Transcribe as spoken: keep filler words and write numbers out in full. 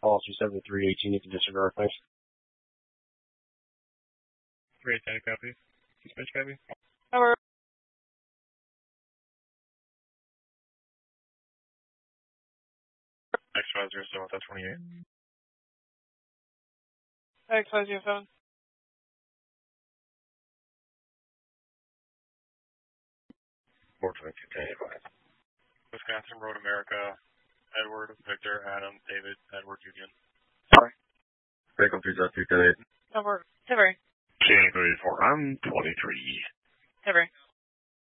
policy seventy-three eighteen, you can disregard. Thanks. three eighteen, copy. Dispatch, copy. Over. X five zero seven with twenty-eight. X five zero seven. four twenty-two, ten eighty-five. Wisconsin Road America, Edward, Victor, Adam, David, Edward, Union. Sorry. Vehicle three zero three ten eight. Over. Tivery. January four, I'm twenty-three. Tivery.